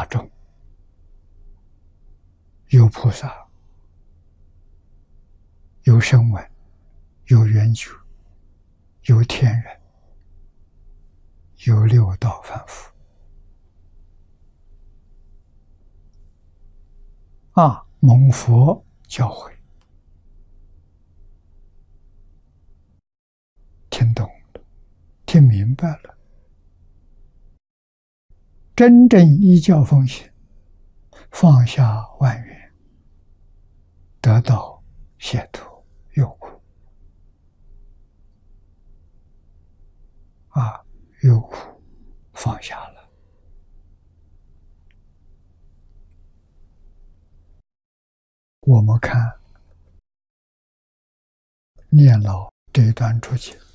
众，有菩萨，有声闻，有缘觉，有天人，有六道凡夫。蒙佛教诲，听懂了，听明白了，真正依教奉行，放下万缘，得到解脱有苦。有苦放下了。我们看念老这一段注解。